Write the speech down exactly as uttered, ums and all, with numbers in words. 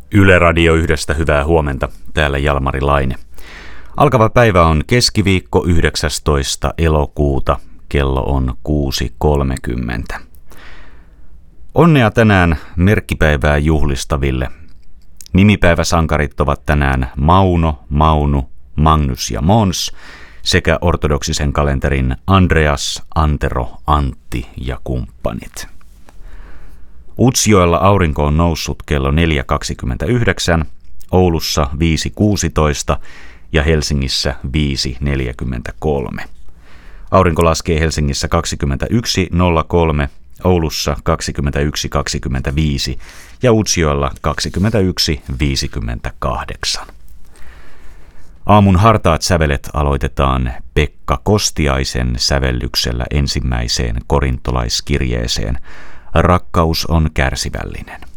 Yle Radio yhdestä hyvää huomenta, täällä Jalmari Laine. Alkava päivä on keskiviikko yhdeksästoista elokuuta, kello on kuusi kolmekymmentä. Onnea tänään merkkipäivää juhlistaville. Nimipäiväsankarit ovat tänään Mauno, Maunu, Magnus ja Mons sekä ortodoksisen kalenterin Andreas, Antero, Antti ja kumppanit. Utsjoella aurinko on noussut kello neljä kaksikymmentäyhdeksän, Oulussa viisi kuusitoista ja Helsingissä viisi neljäkymmentäkolme. Aurinko laskee Helsingissä kaksikymmentäyksi nolla kolme, Oulussa kaksikymmentäyksi kaksikymmentäviisi ja Utsjoella kaksikymmentäyksi viisikymmentäkahdeksan. Aamun hartaat sävelet aloitetaan Pekka Kostiaisen sävellyksellä ensimmäiseen korintolaiskirjeeseen. Rakkaus on kärsivällinen.